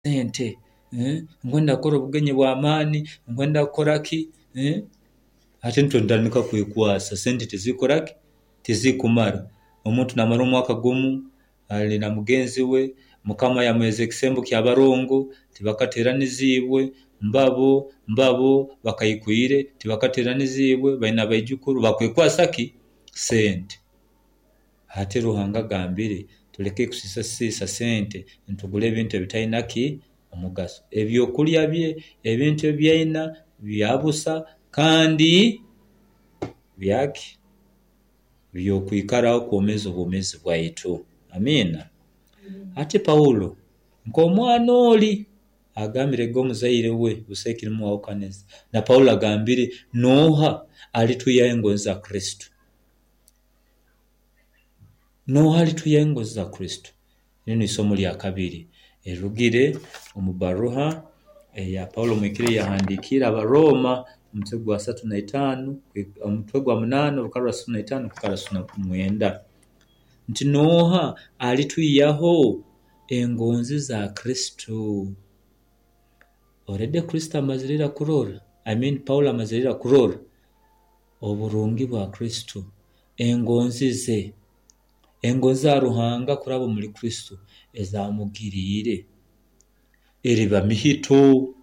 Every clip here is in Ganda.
sente, ngwenda kukora obugenyi bw'amaani, ngwenda kukora ki, ate ntondandika kwekwasa sente tezikora ki, tezikumara. Omuntu namara omwaka gumu ali na mugenzi we, mukama yamweza ekisembo ky'abarongo tibakateranizibwe, mbabo bakayikwire tibakateranizibwe, baina baijukuru bakwekwasa ki sente. Ate Ruhanga gambire tuleke kusisa sente ntugule ebintu ebitaina ki omugaso. Ebyokulya bye ebintu ebyaina byabusa kandi byaki byokwikaraho kwomeza obwomezi bwaitu. Amina. Ate Paulo nk'omwana oli agambire g'omuzaire we busekirimu wawokaneza, na Paulo agambire noha alituya engonzi za Kristo, noha alituya engonzi za Kristo. Lino isomo lya kabiri erugire omubaruha ya Paulo mwikire yahandikira abaroma omutwe gwa 35 omutwe gwa 8 olukara 35 kukara 9 nti noha alituyaho engonzi za Kristo. Orede Kristo amazirira kurora, Paulo amazirira kurora oburungi bwa Kristo, engonzi ze, engonzi za Ruhanga kuraba muri Kristo ezamugirire eriba mihito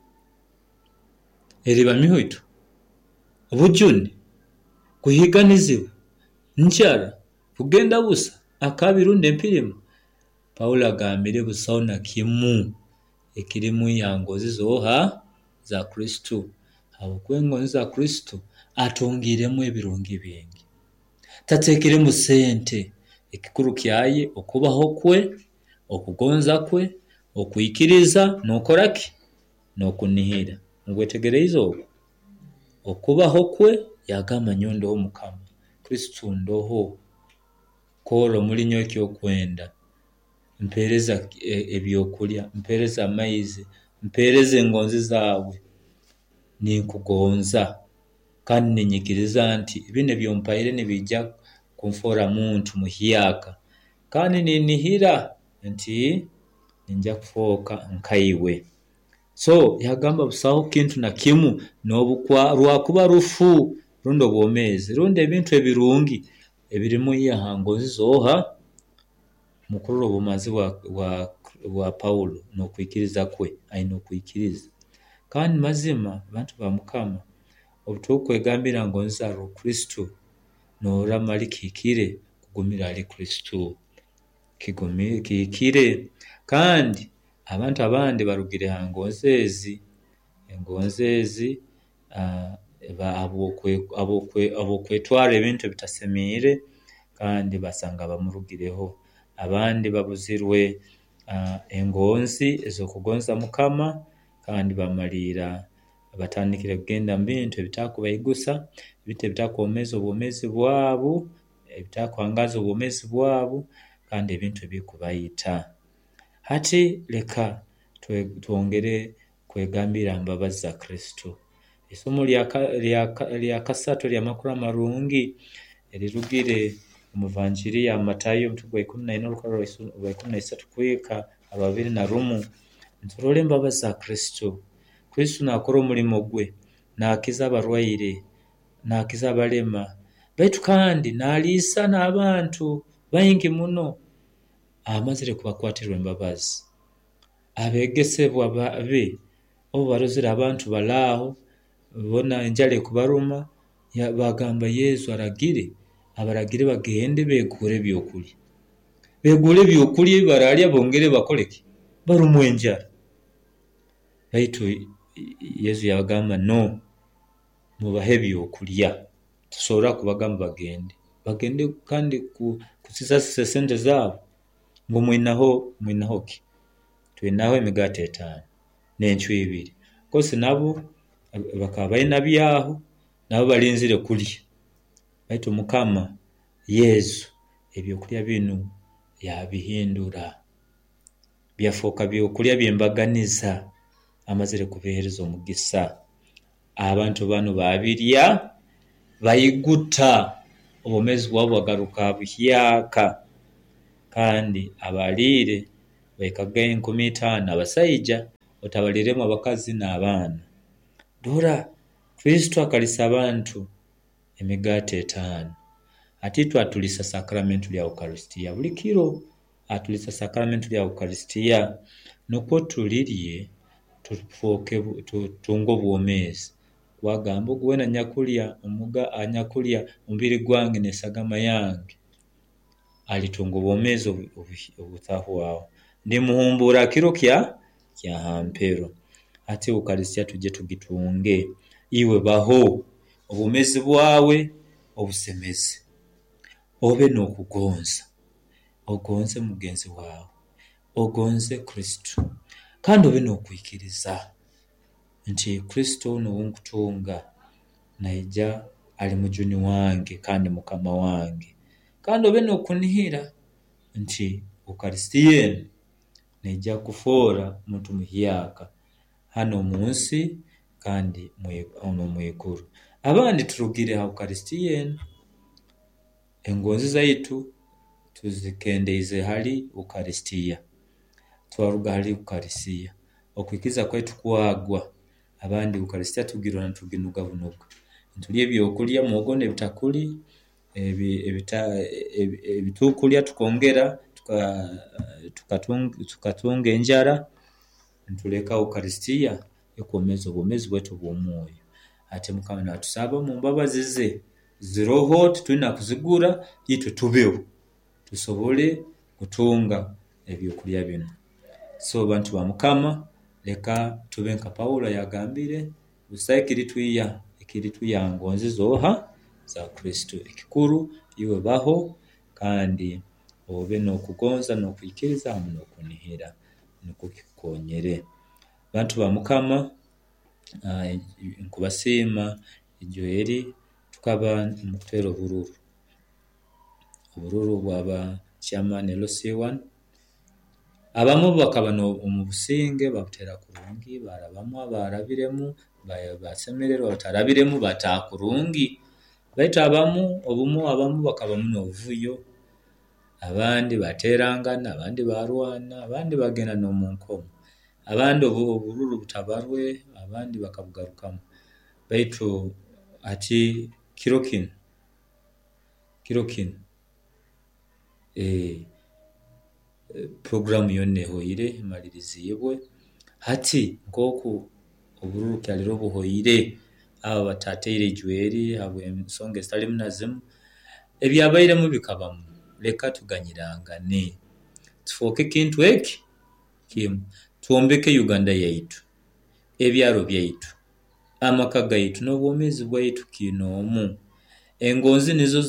obujuni kuhiganizibwa nchara kugenda busa akabirunde empirimu. Paulo agambire busaho na kimu ekirimu ya ngozi zoha za Kristo. Habukwengonzi za Kristo atongiremu ebirungi bingi, tatekiremu sente. Ekikuru kyaye okubaho kwe, okugonza kwe, okuyikiriza nokora ki nokunihira. Ngwetegereizo okubaho kwe yagamba nyondo omukama Kristo ndoho koro mulinyo kyokwenda, mpereza ebyokulya, mpereza amaizi, mpereza engonzi zawe ninkugonza kandi ninyikiriza nti bine byompaire nibijja kumfora muntu muhyaka kandi ninihira nti ninja kufoka nkaiwe. So yagamba busaho kintu na kimu nobukwa rwakuba rufu rundo bwomezi rundo ebintu ebirungi ebirimu yahangozi zoha mukuru obumazi wa Paulo nokwikiriza kwe aina okwikiriza kandi mazima bantu ba mukama obutokwegambira ngonzi za Kristo nora malikikire kugumira ali Kristo kigumikire. Kandi abantu abandi barugire hangonzezi engonzezi abokwetwara ebintu bitasemire kandi basanga bamurugireho. Abandi babuzirwe engonzi ezokugonza mukama kandi bamalira batandikire kugenda mbintu ebitakubayigusa, ebintu ebitakwomeza obwomezi bwabo, ebitakwangaza obwomezi bwabo kandi ebintu ebikubayita. Hati leka tuongere kwegambira mbabazi za Kristo. Isomo lya kasatu lya makuru amarungi erirugire umuvanjiri ya Matayo mutugwa 14 olukara 13 kwika 21 nturole mbabazi za Kristo. Kristo nakora omulimo gwe, nakiza abarwaire, nakiza abalema, baitu kandi nalisa n'abantu bayingi muno. Amazire kubakwatirwa embabazi, abegesebwa babe obo barozira abantu balaho bona enjale kubaruma bagamba Yesu aragire abaragire bagende begure byokulya baralya bongere bakoleki barumwe enjala. Baitu Yesu yagamba no, mubahe byokulya. Tusobora kubagamba bagende kandi kusisa sente zabo ngo mwinaho ki twinaho emigate 5 n'enchu 2 kose nabo bakaba baina byaho nabo balinzire kulya. Baitu mukama Yesu ebyokulya binu yabihindura byafoka byokulya byembaganiza amazire kubehereza omugisa. Abantu bano babirya bayiguta obumezi bwabo bagaruka buhyaka kandi abalire bekaga 50,000 abasajja otabaliremu abakazi n'abaana. Dora Kristo akalisa abantu emigaati 5 ate twatulisa sakramento lya Eucharistia buli kiro atulisa sakramento lya Eucharistia nokwo tulirye tutunga obwomeezi wagamba ogwena nyakulya omuga anyakulya omubiri gwange nesagama yange alitunga obwomeezi obutahwaho ndi muhumbura kiro kya hampero ate Eucharistia tujye tugitunge iwe baho obwomeezi bwawe obusemezi obe n'okugonza ogonze mugenzi wawe ogonze Kristo kandi obe n'okwikiriza nti Kristo n'owunkutunga naija ali mujuni wange kandi mukama wange kandi obe n'okunihira nti Eucharistia naija kufoora muntu muhyaka hano munsi kandi ono mwekuru abandi turugire Eucharistia engonzi zaitu tuzikendeize hali Eucharistia twaruga hali Eucharistia okwikiza kwaitu kwagwa abandi Eucharistia tugirona tuginuga bunuga ntulye byokulya muogo ne bitakuli ebitukulya tukongera tukatunga enjara ntuleka Eucharistia ekomeza obwomezi bwetu bw'omwoyo ate mukama natusaba mu mbabazi ze ziroho tulina kuzigura yitu tubeho tusobole kutunga ebyokulya bino. So bantu ba mukama leka tube nka Paulo yagambire ekiri ngonzi zoha za Kristo ekikuru iwe baho kandi obe n'okugonza n'okwikiriza hamwe n'okunihira n'okukikonyere. Bantu ba mukama nkubasiima ijweri tukaba mukutera obururu bwaba chairman LC1 abamu bakaba mu businge bakutera kurungi barabamu abarabiremu basemererwa batarabiremu batakurungi baitu abamu bakaba n'obuvuyo abandi baterangana abandi barwana abandi bagenda n'omunkomo abandi obururu butabarwe abandi bakabugarukamu baitu ati kirokin programu yonne hoire maliriziibwe hati ngoku obururu kyaliro buhoire aba batateire jweri habwe ensonga zitali munazimu ebyabairemu bikabamu leka tuganyirangane tufoke kintu eki kimu tuombeke Uganda yaitu ebyaro byaitu amaka gaitu n'obwomezi bwaitu kinoomu engonzi nizo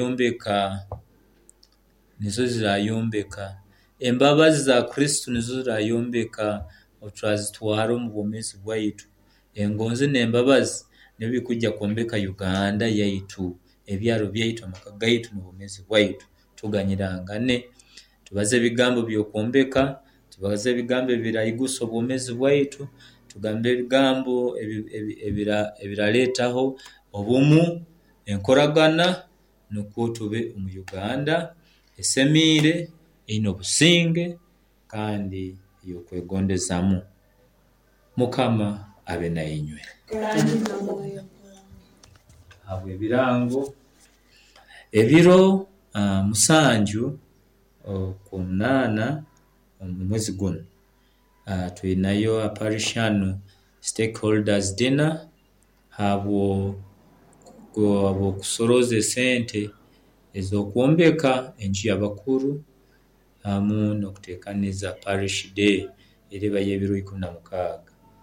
zirayombeka embabazi za Kristo nizo zirayombeka otwazitwara mu bwomezi bwaitu engonzi n'embabazi nibikujja kwombeka Uganda yaitu ebyaro byaitu amaka gaitu n'obwomezi bwaitu tuganyirangane tubaze ebigambo by'okwombeka tubaze ebigambo ebirayigusa obwomezi bwaitu tugambe ebigambo ebiraleetaho obumu enkoragana nokwo tube mu Uganda esemiire ino obusinge kandi y'okwegondezamu mukama abe nainywe habwe ebirango ebiro musanju ku 8 omwezi guno tuinayo aparishano stakeholders dinner habwo kusoroza sente ez'okwombeka enju y'abakuru hamu n'okuteekaniza parish day eriba y'ebiro 16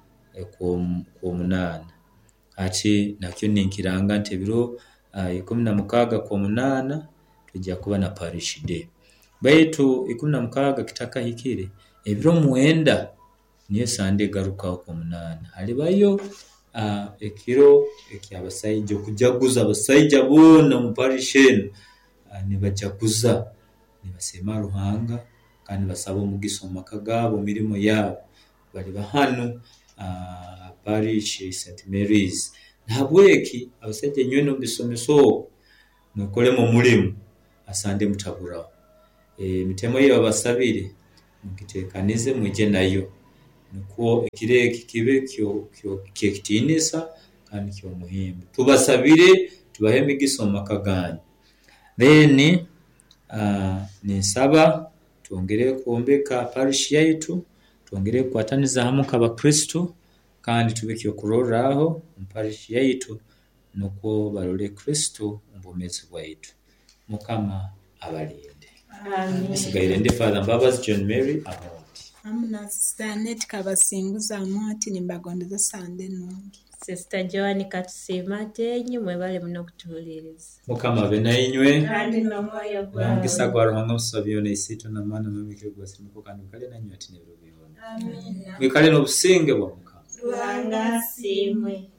ku8 ati nakyo ninkiranga nti ebiro 16 ku8 tujja kuba na parish day baitu 16 kitakahikire ebiro 9 niyo sande garuka ku8 halibayo ekiro ekyabasajja okujaguza abasajja bonna mu parish nibajaguza nibasema Ruhanga kandi basaba omugisa omaka gaabo mirimo yaabo bali bahano parish St Mary's nabweki abasajja nyweno bisomeso nokole mu mulimu asande mutaburawo mitemo yo abasabire mukiteekanize mujje nayo nikwo ekiro kibe kyekitiinisa kandi ky'omuhimbo. Tubasabire tubahe emigisa omu maka ganyu. Then ninsaba twongere kwombeka parish yaitu, twongere kukwataniza hamu nk'abakristo kandi tube kyokurorraho mu parish yaitu nukwo barole Kristo mu bwomezi bwaitu. Mukama abalinde. Amen. Nsigaire ndi Father Mbabazi John Mary Amonti. Amuna Sister Annette Kabasinguza Amonti nimbagondeza Sande nungi. Sister Joan Katusima tenyu mwebale muno kutuuliriza. Mukama abe nainywe Kandi n'omwoyo gwawe. n'omugisa gwa Ruhanga Omusa byona isiito n'amaani n'omumikiro gwose muko kandi mukale nanywe ati n'ebiro byona. Amina. Mwikale n'obusinge bwa Mukama. Ruhanga asiimwe.